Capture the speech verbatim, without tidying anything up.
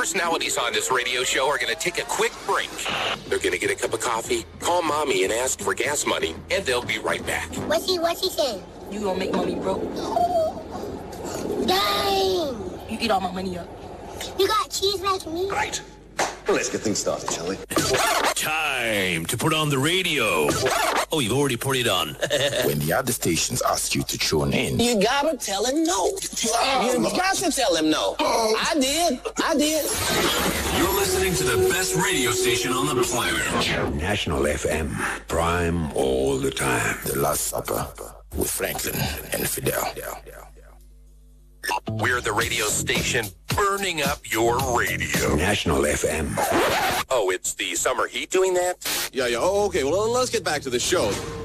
personalities on this radio show are going to take a quick break. They're going to get a cup of coffee, call Mommy and ask for gas money, and they'll be right back. What's he, what's he saying? You gonna make Mommy broke. Dang! You eat all my money up. You got cheese like me? Right. Well, let's get things started, shall we? Time to put on the radio. Oh, you've already put it on. When the other stations ask you to tune in, you gotta tell him no. You got to tell him no. I did. I did. You're listening to the best radio station on the planet. National F M, prime all the time. The Last Supper with Franklin and Fidel. We're the radio station burning up your radio. National F M. Oh, it's the summer heat doing that? Yeah, yeah. Oh, okay. Well, let's get back to the show.